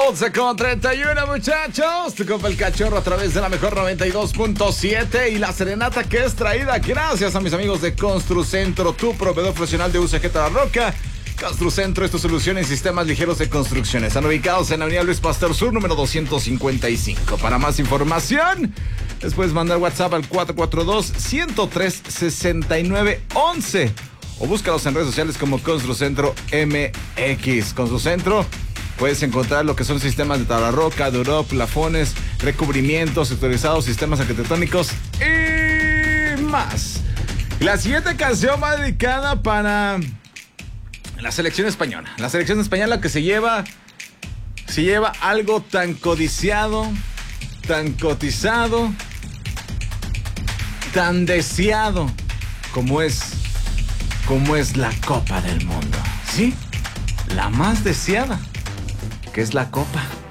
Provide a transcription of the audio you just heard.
11:31, muchachos. Tu compa el Cachorro a través de la mejor 92.7 y la serenata que es traída gracias a mis amigos de Construcentro, tu proveedor profesional de UCG Tabarroca. Construcentro es tu solución en sistemas ligeros de construcciones. Están ubicados en la avenida Luis Pasteur Sur, número 255. Para más información, les puedes mandar WhatsApp al 442-103-6911 o búscalos en redes sociales como Construcentro MX. Construcentro, puedes encontrar lo que son sistemas de tabarroca, duró, plafones, recubrimientos sectorizados, sistemas arquitectónicos y más. La siguiente canción va dedicada para la selección española. La selección española que se lleva algo tan codiciado, tan cotizado, tan deseado como es la Copa del Mundo. Sí, la más deseada, que es la Copa.